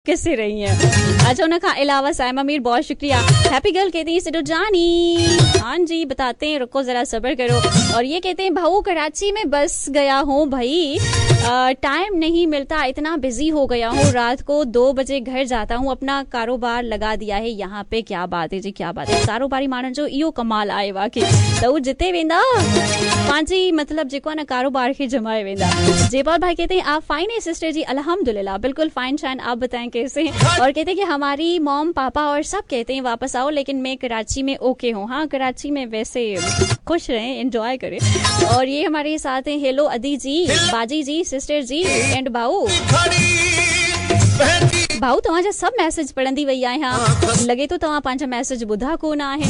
किससे रही हैं। अच्छा उन खां अलावा साइमा मीर बहुत शुक्रिया। हैप्पी गर्ल कहती है सिडो जानी, हाँ जी बताते हैं, रुको जरा सब्र करो। और ये कहते हैं भाऊ कराची में बस गया हूँ भाई, टाइम नहीं मिलता, इतना बिजी हो गया हूँ, रात को 2 बजे घर जाता हूँ, अपना कारोबार लगा दिया है यहाँ पे। क्या बात है जी, क्या बात है। कारोबारी मानन जो इहो कमाल आए वाकई, तो जिते वेंदा पांची मतलब जेको ना कारोबार के जमाए वेंदा। जयपाल भाई कहते हैं आप फाइन है सिस्टर जी, अल्हम्दुलिल्लाह बिल्कुल फाइन शाइन। आप बताएं कैसे हैं। और कहते हैं कि हमारी मॉम पापा और सब कहते हैं वापस आओ, लेकिन मैं कराची में ओके हूँ। हाँ कराची में वैसे खुश रहें, एंजॉय करें। और ये हमारे साथ हैं हेलो अदी जी, बाजी जी, सिस्टर जी एंड भाऊ। भाऊ तव्हांजा सब मैसेज पढ़ंदी वई आहियां, लगे तो तव्हां पंहिंजा मैसेज ॿुधा कोन आहिनि।